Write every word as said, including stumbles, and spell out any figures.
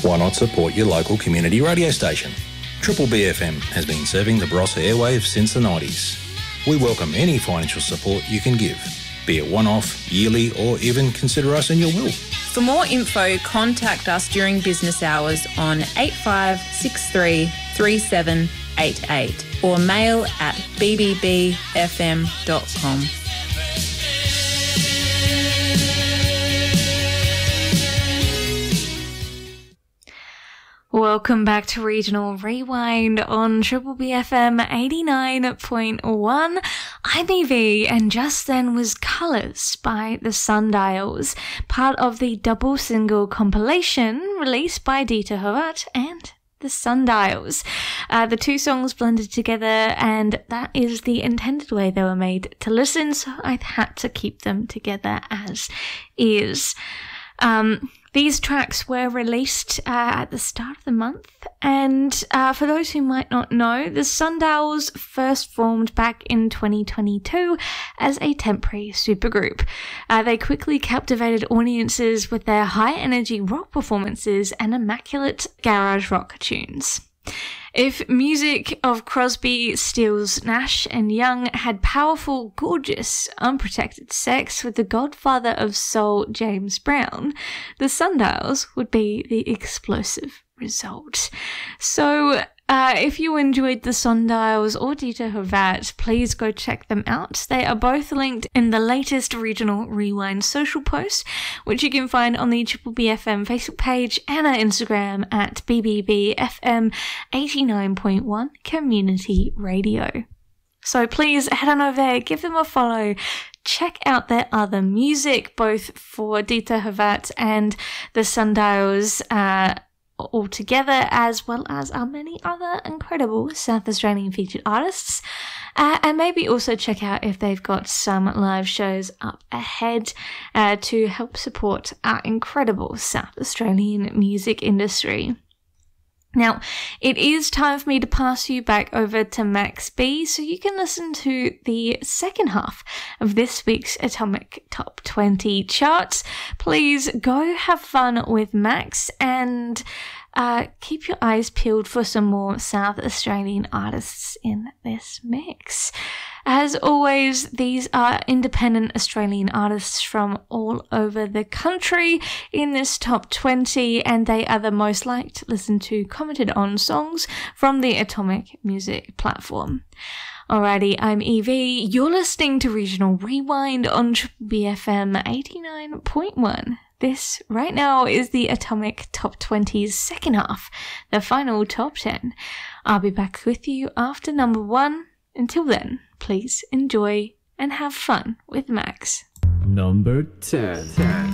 Why not support your local community radio station? Triple B F M has been serving the Barossa airwaves since the nineties. We welcome any financial support you can give, be it one-off, yearly, or even consider us in your will. For more info, contact us during business hours on eight five six three, three seven eight eight or mail at b b b f m dot com. Welcome back to Regional Rewind on Triple B F M eighty-nine point one. I'm Evie, and just then was Colours by the Sundials, part of the double single compilation released by Dita Havat and the Sundials. Uh, the two songs blended together, and that is the intended way they were made to listen, so I had to keep them together as is. Um... These tracks were released uh, at the start of the month, and uh, for those who might not know, the Sundials first formed back in twenty twenty-two as a temporary supergroup. Uh, they quickly captivated audiences with their high-energy rock performances and immaculate garage rock tunes. If music of Crosby, Stills, Nash and Young had powerful, gorgeous, unprotected sex with the godfather of soul, James Brown, the Sundials would be the explosive result. So, uh, if you enjoyed the Sundials or Dita Havat, please go check them out. They are both linked in the latest Regional Rewind social post, which you can find on the Triple B F M Facebook page and our Instagram at B B B F M eighty-nine point one Community Radio. So please head on over there, give them a follow, check out their other music, both for Dita Havat and the Sundials, uh, all together, as well as our many other incredible South Australian featured artists, uh, and maybe also check out if they've got some live shows up ahead uh, to help support our incredible South Australian music industry. Now, it is time for me to pass you back over to Max B so you can listen to the second half of this week's Atomic Top twenty charts. Please go have fun with Max and uh, keep your eyes peeled for some more South Australian artists in this mix. As always, these are independent Australian artists from all over the country in this top twenty, and they are the most liked, listened to, commented on songs from the Atomic Music platform. Alrighty, I'm Evie. You're listening to Regional Rewind on Triple B F M eighty-nine point one. This, right now, is the Atomic Top twenty's second half, the final top ten. I'll be back with you after number one. Until then, please enjoy and have fun with Max. Number ten. ten.